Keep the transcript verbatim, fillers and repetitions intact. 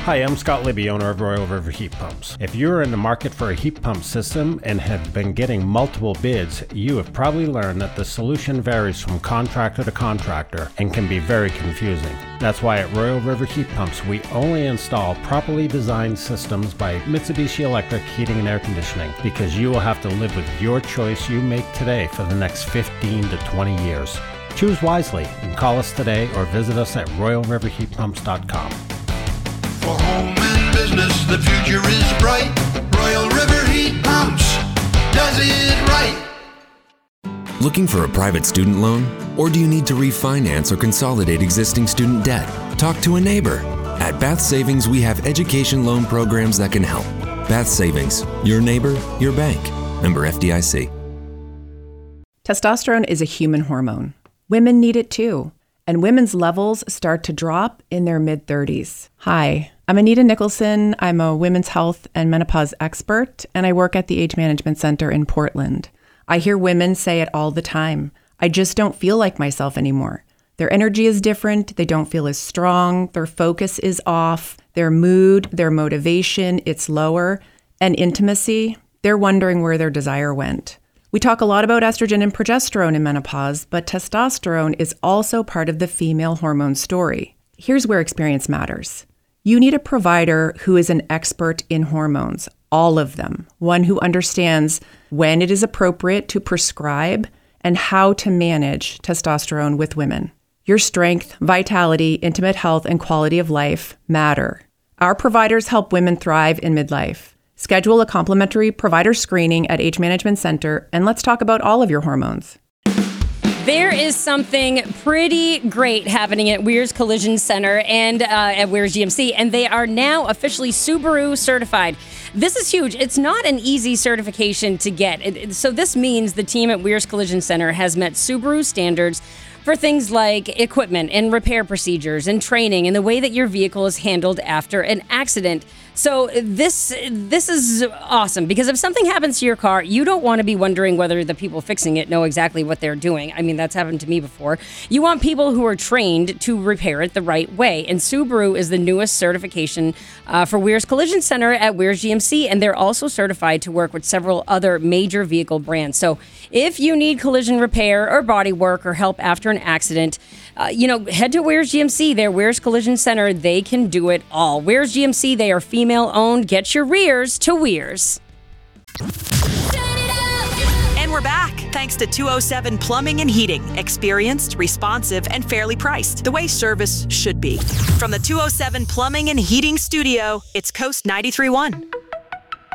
Hi, I'm Scott Libby, owner of Royal River Heat Pumps. If you're in the market for a heat pump system and have been getting multiple bids, you have probably learned that the solution varies from contractor to contractor and can be very confusing. That's why at Royal River Heat Pumps, we only install properly designed systems by Mitsubishi Electric Heating and Air Conditioning, because you will have to live with your choice you make today for the next fifteen to twenty years. Choose wisely and call us today or visit us at royal river heat pumps dot com. For home and business, the future is bright. Royal River Heat Pumps does it right. Looking for a private student loan? Or do you need to refinance or consolidate existing student debt? Talk to a neighbor. At Bath Savings, we have education loan programs that can help. Bath Savings, your neighbor, your bank. Member F D I C. Testosterone is a human hormone. Women need it too. And women's levels start to drop in their mid-thirties. Hi, I'm Anita Nicholson. I'm a women's health and menopause expert, and I work at the Age Management Center in Portland. I hear women say it all the time. I just don't feel like myself anymore. Their energy is different. They don't feel as strong. Their focus is off. Their mood, their motivation, it's lower. And intimacy, they're wondering where their desire went. We talk a lot about estrogen and progesterone in menopause, but testosterone is also part of the female hormone story. Here's where experience matters. You need a provider who is an expert in hormones, all of them. One who understands when it is appropriate to prescribe and how to manage testosterone with women. Your strength, vitality, intimate health, and quality of life matter. Our providers help women thrive in midlife. Schedule a complimentary provider screening at Age Management Center, and let's talk about all of your hormones. There is something pretty great happening at Weir's Collision Center and uh, at Weir's G M C, and they are now officially Subaru certified. This is huge. It's not an easy certification to get. It, it, so this means the team at Weir's Collision Center has met Subaru standards for things like equipment and repair procedures and training and the way that your vehicle is handled after an accident. So this this is awesome, because if something happens to your car, you don't want to be wondering whether the people fixing it know exactly what they're doing. I mean, that's happened to me before. You want people who are trained to repair it the right way. And Subaru is the newest certification uh, for Weir's Collision Center at Weir's G M C, and they're also certified to work with several other major vehicle brands. So if you need collision repair or body work or help after an accident, uh, you know, head to Weir's G M C. They're Weir's Collision Center. They can do it all. Weir's G M C, they are female owned. Get your rears to Weir's. And we're back, thanks to two oh seven Plumbing and Heating. Experienced, responsive, and fairly priced. The way service should be. From the two oh seven Plumbing and Heating studio, it's Coast ninety-three point one.